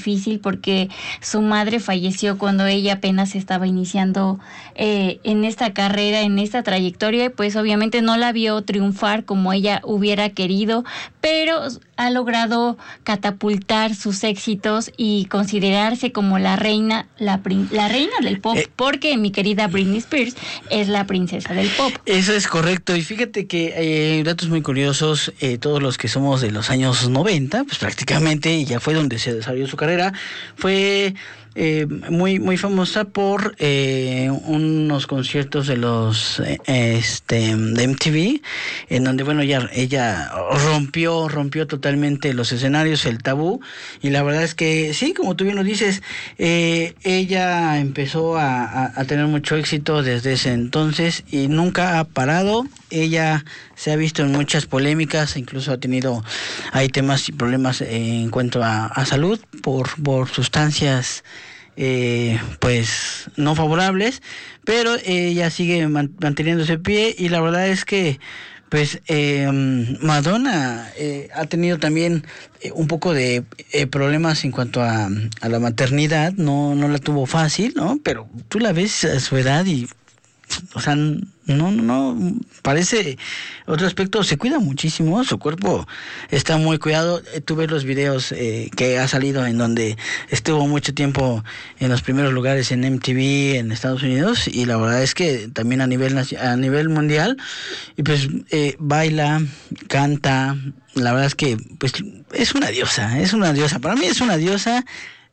difícil porque su madre falleció cuando ella apenas estaba iniciando en esta carrera, en esta trayectoria, y pues obviamente no la vio triunfar como ella hubiera querido, pero ha logrado catapultar sus éxitos y considerarse como la reina del pop, porque mi querida Britney Spears es la princesa del pop. Eso es correcto, y fíjate que datos muy curiosos, todos los que somos de los años 90, pues prácticamente, y ya fue donde se desarrolló su carrera, fue muy famosa por unos conciertos de los de MTV, en donde bueno ella rompió totalmente los escenarios, el tabú, y la verdad es que sí, como tú bien lo dices, ella empezó a tener mucho éxito desde ese entonces y nunca ha parado. Ella se ha visto en muchas polémicas, incluso ha tenido temas y problemas en cuanto a salud por sustancias pues no favorables, pero ella sigue manteniéndose en pie, y la verdad es que pues Madonna ha tenido también un poco de problemas en cuanto a la maternidad. No la tuvo fácil, ¿no? Pero tú la ves a su edad y, o sea, no, parece otro aspecto, se cuida muchísimo, su cuerpo está muy cuidado. Tú ves los videos que ha salido en donde estuvo mucho tiempo en los primeros lugares en MTV en Estados Unidos, y la verdad es que también a nivel mundial, y pues baila, canta, la verdad es que pues es una diosa, para mí es una diosa.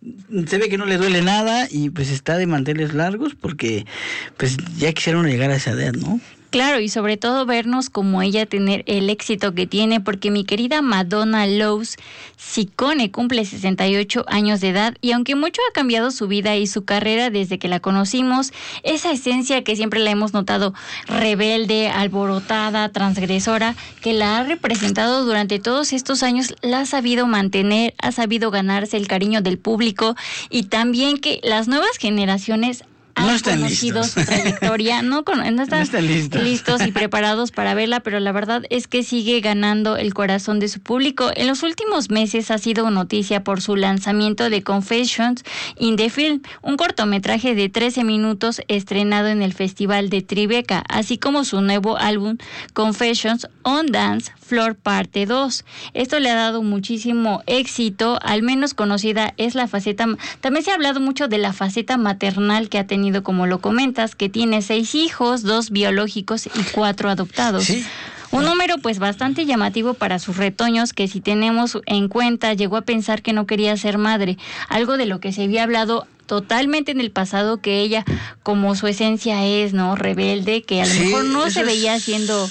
Se ve que no le duele nada y pues está de manteles largos, porque pues ya quisieron llegar a esa edad, ¿no? Claro, y sobre todo vernos como ella tener el éxito que tiene, porque mi querida Madonna Loves Ciccone cumple 68 años de edad, y aunque mucho ha cambiado su vida y su carrera desde que la conocimos, esa esencia que siempre la hemos notado rebelde, alborotada, transgresora, que la ha representado durante todos estos años, la ha sabido mantener, ha sabido ganarse el cariño del público, y también que las nuevas generaciones no están conocido listos. Su trayectoria, no están listos y preparados para verla, pero la verdad es que sigue ganando el corazón de su público. En los últimos meses ha sido noticia por su lanzamiento de Confessions in the Film, un cortometraje de 13 minutos estrenado en el Festival de Tribeca, así como su nuevo álbum Confessions on Dance Floor Parte 2. Esto le ha dado muchísimo éxito, al menos conocida es la faceta. También se ha hablado mucho de la faceta maternal que ha tenido, como lo comentas, que tiene 6 hijos, 2 biológicos y 4 adoptados. Sí. Un número pues bastante llamativo para sus retoños, que si tenemos en cuenta, llegó a pensar que no quería ser madre, algo de lo que se había hablado totalmente en el pasado, que ella, como su esencia es, ¿no?, rebelde, que a lo mejor no se veía siendo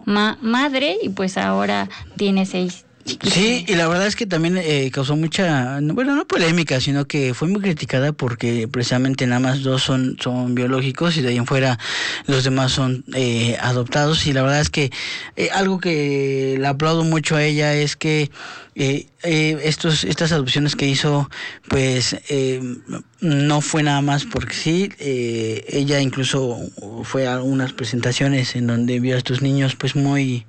madre, y pues ahora tiene 6. Sí, y la verdad es que también causó mucha, bueno, no polémica, sino que fue muy criticada porque precisamente nada más 2 son biológicos, y de ahí en fuera los demás son adoptados. Y la verdad es que algo que le aplaudo mucho a ella es que estas adopciones que hizo, pues no fue nada más porque sí. Ella incluso fue a unas presentaciones en donde vio a estos niños pues muy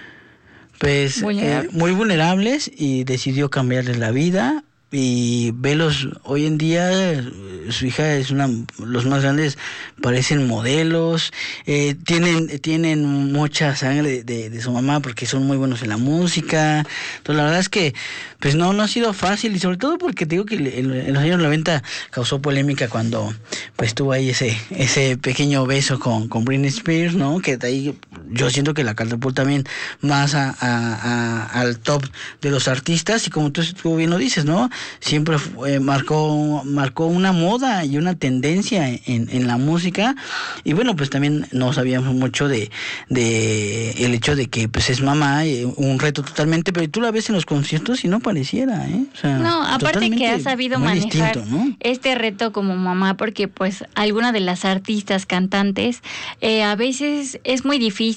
vulnerables, y decidió cambiarles la vida. Y velos hoy en día, su hija es los más grandes, parecen modelos, tienen mucha sangre de su mamá, porque son muy buenos en la música. Entonces la verdad es que pues no ha sido fácil, y sobre todo porque te digo que en los años 90 causó polémica cuando pues tuvo ahí ese pequeño beso con Britney Spears, ¿no? Que de ahí yo siento que la catapulta también más al top de los artistas, y como tú bien lo dices, ¿no? Siempre marcó una moda y una tendencia en la música. Y bueno, pues también no sabíamos mucho de el hecho de que pues es mamá, un reto totalmente, pero tú la ves en los conciertos y no pareciera, o sea, no, aparte que ha sabido manejar distinto, ¿no?, este reto como mamá, porque pues alguna de las artistas cantantes a veces es muy difícil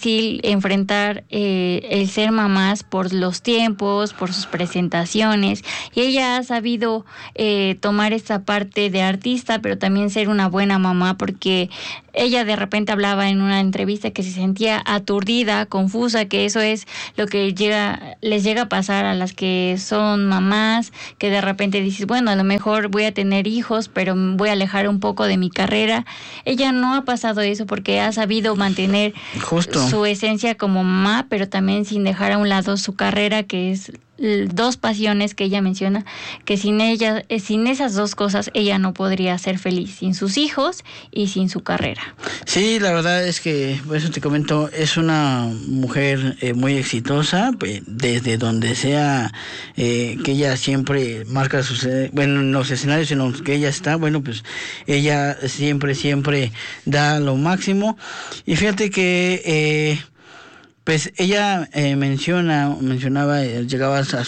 difícil enfrentar el ser mamás por los tiempos, por sus presentaciones, y ella ha sabido tomar esta parte de artista, pero también ser una buena mamá, porque ella de repente hablaba en una entrevista que se sentía aturdida, confusa, que eso es lo que les llega a pasar a las que son mamás, que de repente dices, bueno, a lo mejor voy a tener hijos, pero me voy a alejar un poco de mi carrera. Ella no ha pasado eso porque ha sabido mantener su esencia como mamá, pero también sin dejar a un lado su carrera, que es dos pasiones que ella menciona, que sin esas dos cosas ella no podría ser feliz, sin sus hijos y sin su carrera. Sí, la verdad es que, por eso te comento, es una mujer muy exitosa, desde donde sea, que ella siempre marca en los escenarios en los que ella está, bueno, pues ella siempre da lo máximo. Y fíjate que pues ella mencionaba, llegaba a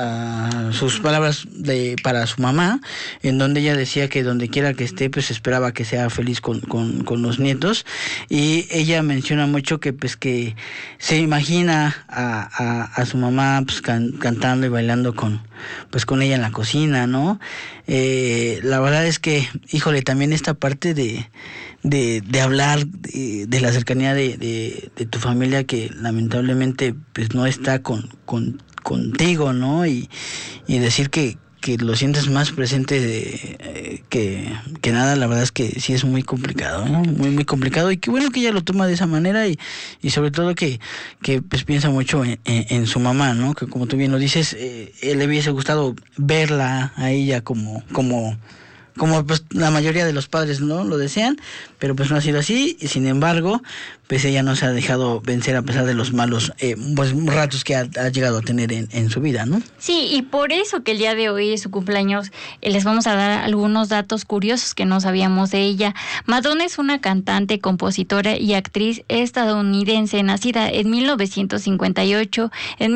sus palabras para su mamá, en donde ella decía que donde quiera que esté, pues esperaba que sea feliz con los nietos. Y ella menciona mucho que pues que se imagina a su mamá pues cantando y bailando con ella en la cocina, ¿no? La verdad es que, híjole, también esta parte de hablar de la cercanía de tu familia, que lamentablemente pues no está contigo, ¿no? Y decir que lo sientes más presente que nada, la verdad es que sí es muy complicado, ¿no? Muy, muy complicado, y qué bueno que ella lo toma de esa manera, y sobre todo que pues piensa mucho en su mamá, ¿no? Que como tú bien lo dices, le hubiese gustado verla a ella como pues la mayoría de los padres no lo desean, pero pues no ha sido así, y sin embargo pues ella no se ha dejado vencer a pesar de los malos ratos que ha llegado a tener en su vida, ¿no? Sí, y por eso que el día de hoy es su cumpleaños, les vamos a dar algunos datos curiosos que no sabíamos de ella. Madonna es una cantante, compositora y actriz estadounidense, nacida en 1958. En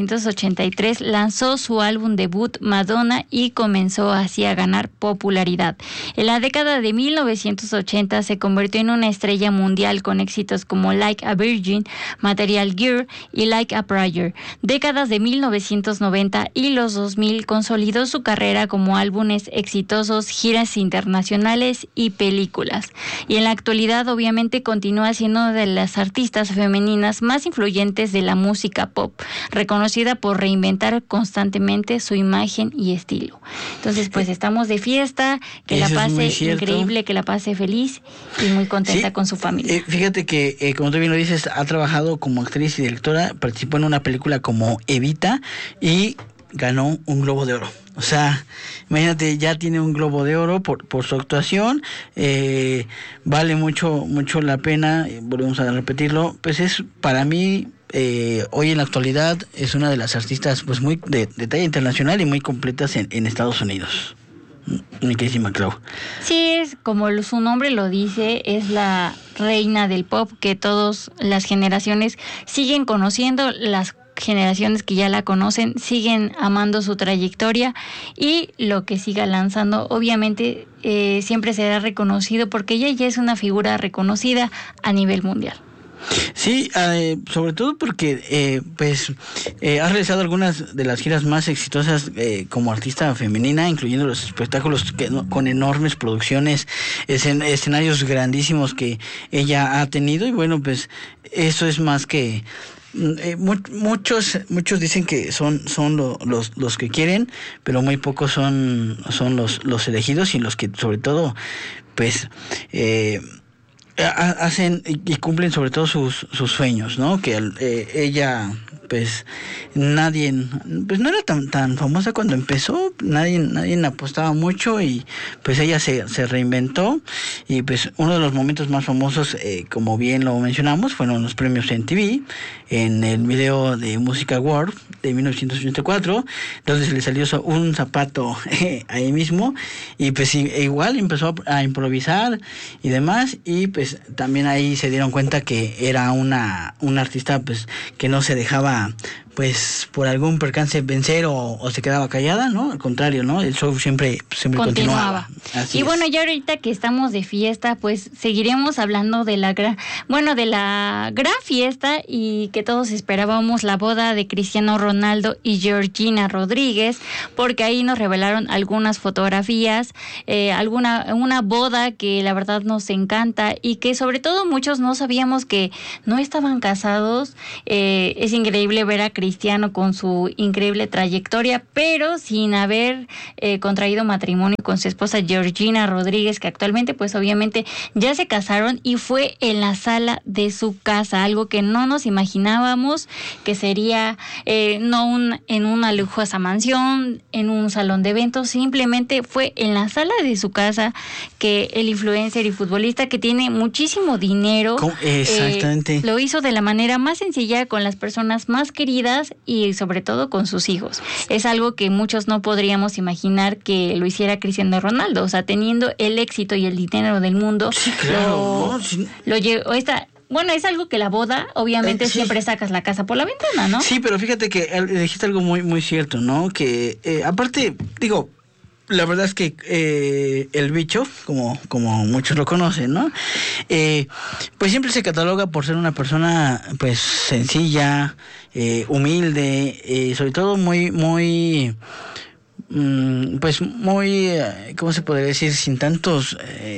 1983 lanzó su álbum debut Madonna y comenzó así a ganar popularidad. En la década de 1980 se convirtió en una estrella mundial con éxitos como Like a Virgin, Material Girl y Like a Prayer. Décadas de 1990 y los 2000 consolidó su carrera como álbumes exitosos, giras internacionales y películas. Y en la actualidad obviamente continúa siendo una de las artistas femeninas más influyentes de la música pop, reconocida por reinventar constantemente su imagen y estilo. Entonces pues estamos de fiesta, que la pase increíble, que la pase feliz y muy contenta con su familia. Fíjate que, como tú bien lo dices, ha trabajado como actriz y directora, participó en una película como Evita y ganó un Globo de Oro. O sea, imagínate, ya tiene un Globo de Oro por su actuación. Vale mucho la pena, volvemos a repetirlo, pues es para mí, hoy en la actualidad es una de las artistas pues muy de talla internacional y muy completas en Estados Unidos. Mi queridísima Clau. Sí, es como su nombre lo dice, es la reina del pop que todas las generaciones siguen conociendo, las generaciones que ya la conocen siguen amando su trayectoria, y lo que siga lanzando obviamente siempre será reconocido porque ella ya es una figura reconocida a nivel mundial. Sí, sobre todo porque ha realizado algunas de las giras más exitosas como artista femenina, incluyendo los espectáculos con enormes producciones, escenarios grandísimos que ella ha tenido, y bueno, pues eso es más que muchos dicen que son los que quieren, pero muy pocos son los elegidos, y los que sobre todo pues hacen y cumplen sobre todo sus sueños, ¿no? Que ella pues nadie pues no era tan famosa cuando empezó, nadie apostaba mucho, y pues ella se reinventó, y pues uno de los momentos más famosos, como bien lo mencionamos, fueron los premios MTV, en el video de Music Award de 1984, donde se le salió un zapato ahí mismo, y pues igual empezó a improvisar y demás, y pues también ahí se dieron cuenta que era una artista pues que no se dejaba pues por algún percance vencer o se quedaba callada, ¿no? Al contrario, ¿no? El show siempre continuaba. Y bueno, ya ahorita que estamos de fiesta, pues seguiremos hablando de la gran fiesta y que todos esperábamos, la boda de Cristiano Ronaldo y Georgina Rodríguez, porque ahí nos revelaron algunas fotografías, una boda que la verdad nos encanta y que sobre todo muchos no sabíamos que no estaban casados. Es increíble ver a Cristiano con su increíble trayectoria, pero sin haber contraído matrimonio con su esposa Georgina Rodríguez, que actualmente pues obviamente ya se casaron y fue en la sala de su casa, algo que no nos imaginábamos que sería en una lujosa mansión, en un salón de eventos, simplemente fue en la sala de su casa, que el influencer y futbolista que tiene muchísimo dinero exactamente lo hizo de la manera más sencilla, con las personas más queridas y sobre todo con sus hijos. Es algo que muchos no podríamos imaginar que lo hiciera Cristiano Ronaldo, o sea, teniendo el éxito y el dinero del mundo. Sí, claro. Bueno, es algo que la boda, obviamente, siempre sacas la casa por la ventana, ¿no? Sí, pero fíjate que dijiste algo muy, muy cierto, ¿no? Que aparte, digo, la verdad es que el bicho, como muchos lo conocen, ¿no? Pues siempre se cataloga por ser una persona, pues, sencilla, humilde, sobre todo muy, muy, pues muy, ¿cómo se podría decir? Sin tantos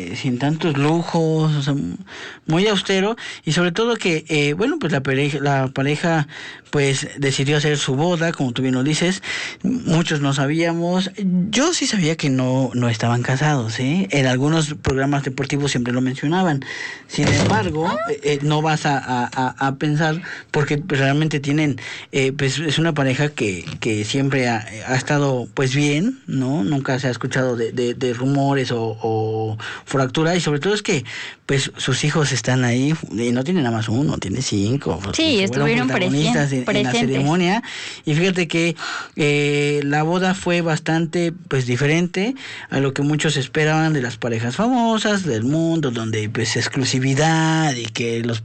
lujos, o sea, muy austero, y sobre todo que, bueno, pues la pareja pues decidió hacer su boda, como tú bien lo dices. Muchos no sabíamos. Yo sí sabía que no estaban casados, ¿eh? En algunos programas deportivos siempre lo mencionaban. Sin embargo, no vas a pensar, porque realmente tienen, pues es una pareja que siempre ha estado pues bien, ¿no? Nunca se ha escuchado de rumores o fractura, y sobre todo es que pues sus hijos están ahí, y no tiene nada más uno, tiene 5. Sí, estuvieron presentes en la ceremonia. Y fíjate que la boda fue bastante pues diferente a lo que muchos esperaban de las parejas famosas del mundo, donde pues exclusividad y que los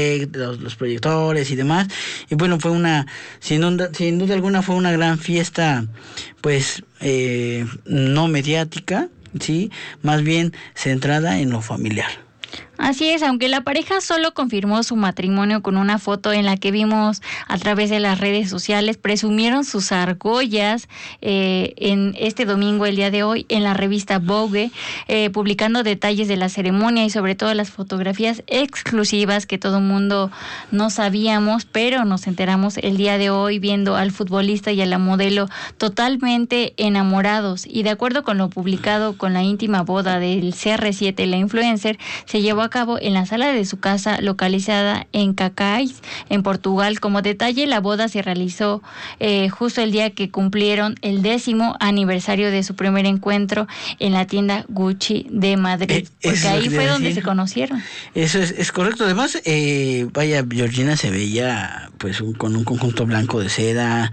proyectores y demás. Y bueno, fue sin duda alguna fue una gran fiesta, pues no mediática, sí, más bien centrada en lo familiar. Así es, aunque la pareja solo confirmó su matrimonio con una foto en la que vimos a través de las redes sociales, presumieron sus argollas en este domingo, el día de hoy, en la revista Vogue, publicando detalles de la ceremonia y sobre todo las fotografías exclusivas que todo el mundo no sabíamos, pero nos enteramos el día de hoy viendo al futbolista y a la modelo totalmente enamorados. Y de acuerdo con lo publicado con la íntima boda del CR7, la influencer se llevó a cabo en la sala de su casa localizada en Cascais, en Portugal. Como detalle, la boda se realizó justo el día que cumplieron el 10º aniversario de su primer encuentro en la tienda Gucci de Madrid, porque ahí fue donde se conocieron. Eso es correcto. Además, vaya, Georgina se veía pues con un conjunto blanco de seda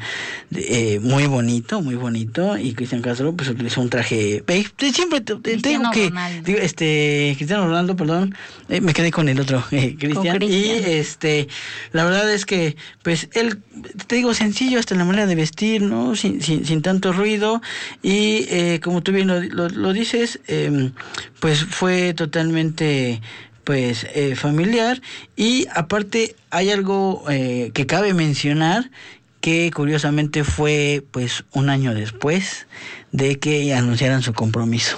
muy bonito, y Cristian Castro pues utilizó un traje beige. Siempre te digo que Cristiano Ronaldo, perdón, me quedé con el otro, Cristian. Y la verdad es que pues él, te digo, sencillo hasta la manera de vestir, ¿no? Sin tanto ruido, y como tú bien lo dices, pues fue totalmente pues familiar. Y aparte hay algo que cabe mencionar, que curiosamente fue pues un año después de que anunciaran su compromiso.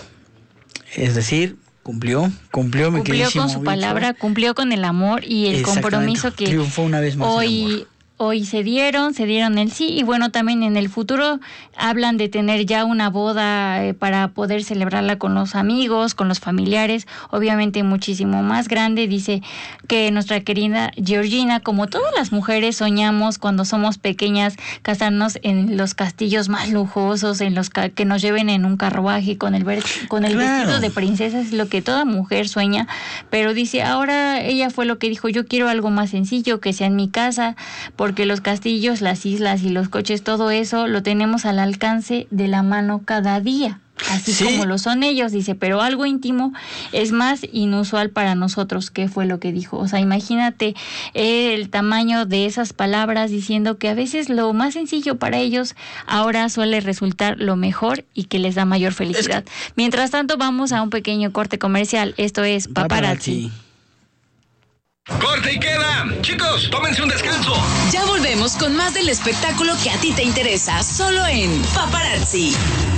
Es decir, cumplió con su palabra, cumplió con el amor y el compromiso que triunfó una vez más hoy se dieron el sí. Y bueno, también en el futuro hablan de tener ya una boda para poder celebrarla con los amigos, con los familiares, obviamente muchísimo más grande. Dice que nuestra querida Georgina, como todas las mujeres, soñamos cuando somos pequeñas casarnos en los castillos más lujosos, en los que nos lleven en un carruaje con el vestido de princesa. Es lo que toda mujer sueña, pero dice, ahora ella fue lo que dijo: yo quiero algo más sencillo, que sea en mi casa, porque los castillos, las islas y los coches, todo eso lo tenemos al alcance de la mano cada día. así como lo son ellos, dice, pero algo íntimo es más inusual para nosotros. ¿Qué fue lo que dijo? O sea, imagínate el tamaño de esas palabras diciendo que a veces lo más sencillo para ellos ahora suele resultar lo mejor y que les da mayor felicidad. Mientras tanto, vamos a un pequeño corte comercial. Esto es Paparazzi. ¡Corte y queda! Chicos, tómense un descanso. Ya volvemos con más del espectáculo que a ti te interesa, solo en Paparazzi.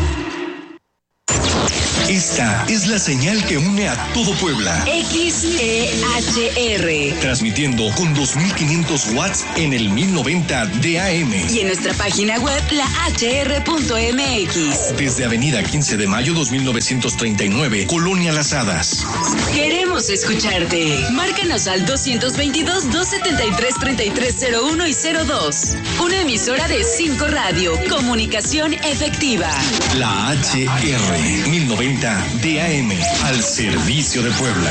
Esta es la señal que une a todo Puebla. XEHR. Transmitiendo con 2500 watts en el 1090 de AM. Y en nuestra página web, lahr.mx. Desde Avenida 15 de Mayo 2939, Colonia Las Hadas. Queremos escucharte. Márcanos al 222-273-3301 y 02. Una emisora de 5 Radio. Comunicación efectiva. La HR 1090 DAM, al servicio de Puebla.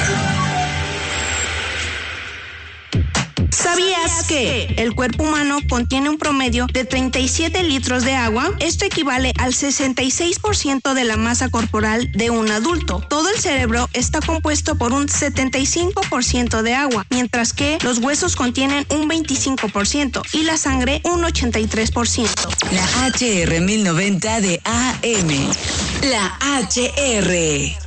¿Sabías que el cuerpo humano contiene un promedio de 37 litros de agua? Esto equivale al 66% de la masa corporal de un adulto. Todo el cerebro está compuesto por un 75% de agua, mientras que los huesos contienen un 25% y la sangre un 83%. La HR 1090 de AM. La HR.